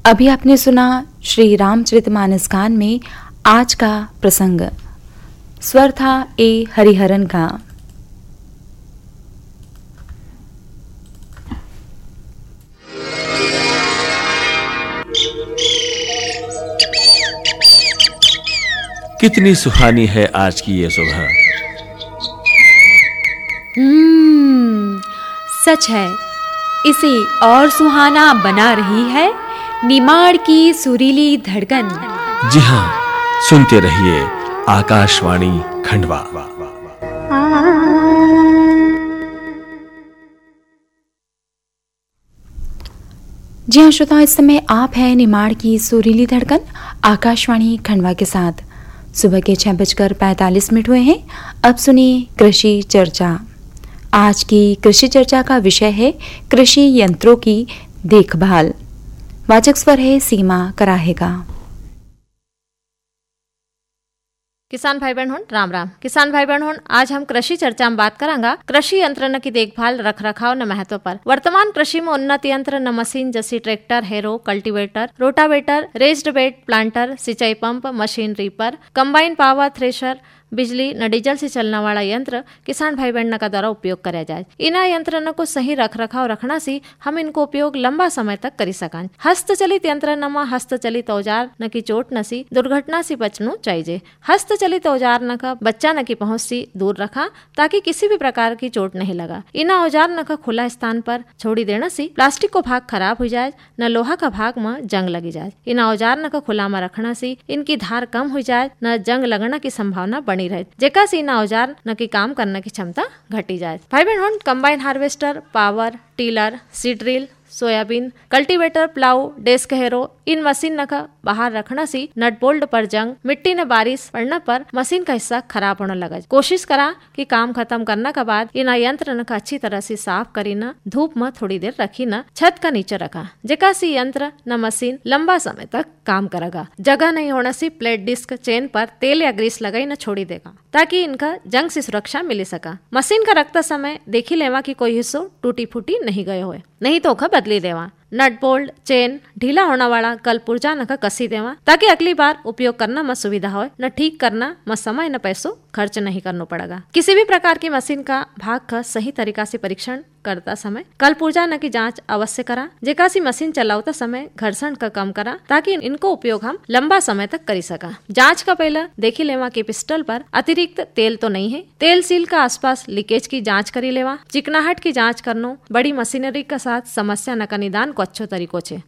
अभी आपने सुना श्री रामचरितमानस में आज का प्रसंग। स्वर था ए हरिहरन का। कितनी सुहानी है आज की ये सुबह। सच है, इसे और सुहाना बना रही है निमाड़ की सुरीली धड़कन। जी हां, सुनते रहिए आकाशवाणी खंडवा। जी हाँ श्रोताओ, इस समय आप हैं निमाड़ की सुरीली धड़कन आकाशवाणी खंडवा के साथ। सुबह के 6:45 हुए हैं। अब सुनिए कृषि चर्चा। आज की कृषि चर्चा का विषय है कृषि यंत्रों की देखभाल। वाचक स्वर है सीमा कराहेगा। किसान भाई बहन राम राम। किसान भाई बहन आज हम कृषि चर्चा में बात करांगा कृषि यंत्र की देखभाल रख रखाव न महत्व पर। वर्तमान कृषि में उन्नत यंत्र न मशीन जैसी ट्रैक्टर, हेरो, cultivator, rotavator, raised bed planter, सिंचाई pump, machine reaper, combine power thresher, बिजली न डीजल से चलने वाला यंत्र किसान भाई बहन का द्वारा उपयोग कराया जाए। इना यंत्र को सही रख रखाव रखना से हम इनको उपयोग लंबा समय तक करी सकां। हस्तचलित यंत्र नमा हस्तचलित औजार न की चोट न सी दुर्घटना से बचना चाहिए। हस्तचलित औजार न का बच्चा न की पहुंच से दूर रखा ताकि किसी भी प्रकार की चोट नहीं लगा। इना औजार न का खुला स्थान पर छोड़ी देने से प्लास्टिक को भाग खराब हो जाए न लोहा का भाग में जंग लगी जाए। इना औजार न का खुला में रखना से इनकी धार कम हो जाए न जंग लगना की संभावना बनी रहे, जेका से इन औजार न की काम करने की क्षमता घटी जाए। भाई बहन combine harvester, power tiller, seed drill, soybean, cultivator, plough, desk हेरो इन मशीन न का बाहर रखना से नट बोल्ट पर जंग, मिट्टी न बारिश पड़ने पर मशीन का हिस्सा खराब होने लगा। कोशिश करा कि काम खत्म करने के बाद इन यंत्र न का अच्छी तरह से साफ करी न धूप में थोड़ी देर रखी न छत का नीचे रखा, जेका से यंत्र न मशीन लंबा समय तक काम करेगा। जगह नहीं होने से प्लेट डिस्क चेन पर तेल या ग्रीस लगाई न छोड़ी देगा ताकि इनका जंग से सुरक्षा मिल सका। मशीन का रखते समय देखी लेवा की कोई हिस्सों टूटी फूटी नहीं गए हुए, नहीं तो बदली देवा। नट बोल्ट चेन ढीला होने वाला कल पुर्जा न कसी देवा ताकि अगली बार उपयोग करना में सुविधा हो न ठीक करना में समय न पैसों खर्च नहीं करना पड़ेगा। किसी भी प्रकार की मशीन का भाग का सही तरीका से परीक्षण करता समय कल पुर्जा न की जांच अवश्य करा, जेका सी मशीन चलावता समय घर्षण का कम करा ताकि इनको उपयोग हम लंबा समय तक करी सका। जांच का पहला देखी लेवा की पिस्टल पर अतिरिक्त तेल तो नहीं है। तेल सील का आसपास लीकेज की जांच करी लेवा। चिकनाहट की जांच करनो बड़ी मशीनरी के साथ समस्या न का निदान को अच्छो तरीको छे।